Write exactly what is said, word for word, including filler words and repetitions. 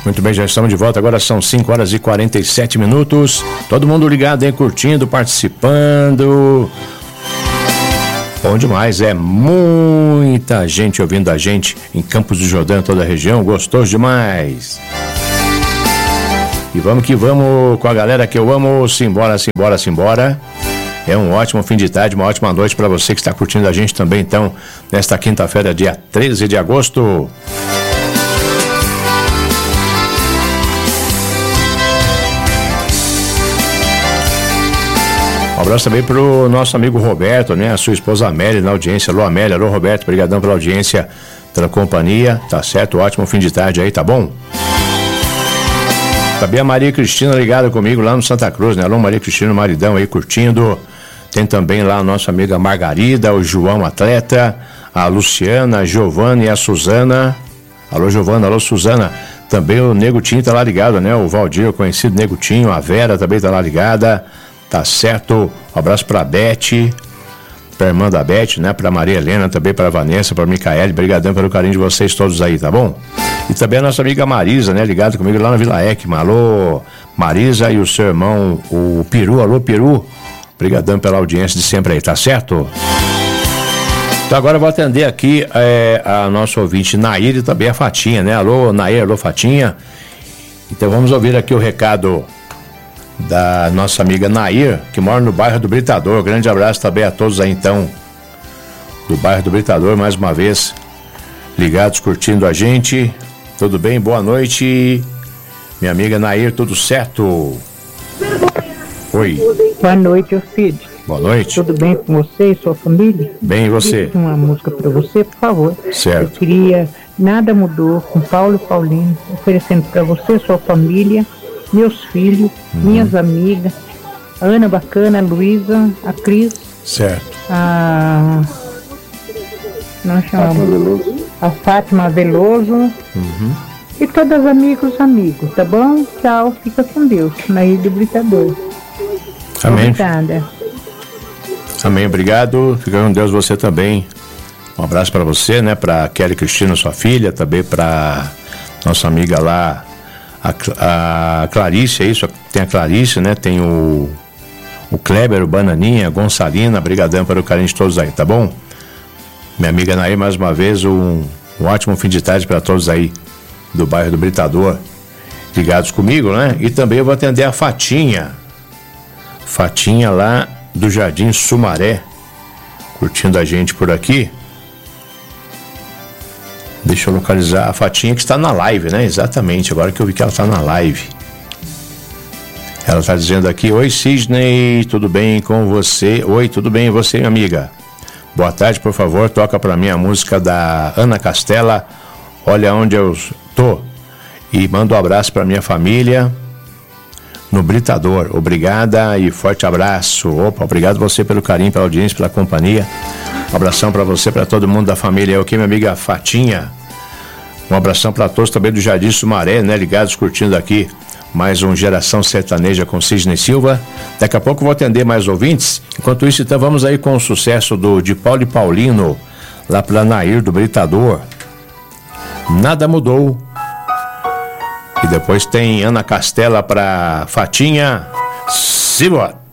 Muito bem, já estamos de volta. Agora são cinco horas e quarenta e sete minutos. Todo mundo ligado, hein? Curtindo, participando. Bom demais, é muita gente ouvindo a gente em Campos do Jordão, toda a região. Gostoso demais. E vamos que vamos com a galera que eu amo. Simbora, simbora, simbora. É um ótimo fim de tarde, uma ótima noite para você que está curtindo a gente também, então, nesta quinta-feira, dia treze de agosto. Um abraço também pro nosso amigo Roberto, né? A sua esposa Amélia na audiência. Alô, Amélia, alô, Roberto, obrigadão pela audiência, pela companhia, tá certo? Ótimo fim de tarde aí, tá bom? Também a Maria Cristina ligada comigo lá no Santa Cruz, né? Alô, Maria Cristina, maridão aí curtindo. Tem também lá a nossa amiga Margarida, o João Atleta, a Luciana, a Giovana e a Suzana. Alô, Giovana, alô, Suzana. Também o Nego Tinho tá lá ligado, né? O Valdir, o conhecido Nego Tinho, a Vera também tá lá ligada. Tá certo? Um abraço pra Beth, pra irmã da Beth, né? Pra Maria Helena, também pra Vanessa, pra Micaele. Obrigadão pelo carinho de vocês todos aí, tá bom? E também a nossa amiga Marisa, né? Ligado comigo lá na Vila Ekman. Alô, Marisa e o seu irmão, o Peru. Alô, Peru. Obrigadão pela audiência de sempre aí, tá certo? Então agora eu vou atender aqui é, a nossa ouvinte Nair e também a Fatinha, né? Alô, Nair, alô, Fatinha. Então vamos ouvir aqui o recado da nossa amiga Nair, que mora no bairro do Britador. Grande abraço também a todos aí, então, do bairro do Britador, mais uma vez, ligados, curtindo a gente. Tudo bem? Boa noite, minha amiga Nair, tudo certo? Oi. Boa noite, filho. Boa noite. Tudo bem com você e sua família? Bem, e você? Eu queria uma música para você, por favor. Certo. Eu queria Nada Mudou, com Paulo e Paulinho, oferecendo para você, sua família, meus filhos, uhum. minhas amigas, a Ana Bacana, a Luísa, a Cris. Certo. A... Nós chamamos a Fátima Veloso. Uhum. E todos os amigos, amigos, tá bom? Tchau, fica com Deus, na Ilha do Britador. Amém. Obrigada. Amém, obrigado. Fica com Deus você também. Um abraço para você, né? Para Kelly Cristina, sua filha, também para nossa amiga lá, a, a Clarice, é isso? Tem a Clarice, né? Tem o, o Kleber, o Bananinha, a Gonçalina, brigadão pelo carinho de todos aí, tá bom? Minha amiga Nair, mais uma vez, um, um ótimo fim de tarde para todos aí do bairro do Britador, ligados comigo, né? E também eu vou atender a Fatinha. Fatinha lá do Jardim Sumaré, curtindo a gente por aqui. Deixa eu localizar a Fatinha que está na live, né? Exatamente, agora que eu vi que ela está na live. Ela está dizendo aqui: oi Sidney, tudo bem com você? Oi, tudo bem e você, minha amiga? Boa tarde, por favor, toca para mim a música da Ana Castela, Olha Onde Eu Tô. E manda um abraço para minha família no Britador. Obrigada e forte abraço. Opa, obrigado você pelo carinho, pela audiência, pela companhia. Um abração para você, para todo mundo da família. Eu aqui, minha amiga Fatinha. Um abração para todos também do Jardim Sumaré, né? Ligados, curtindo aqui mais um Geração Sertaneja com Sidney Silva. Daqui a pouco eu vou atender mais ouvintes. Enquanto isso, então, vamos aí com o sucesso do, de Paulo e Paulino, lá para Nair do Britador. Nada Mudou. E depois tem Ana Castela para Fatinha. Simbora!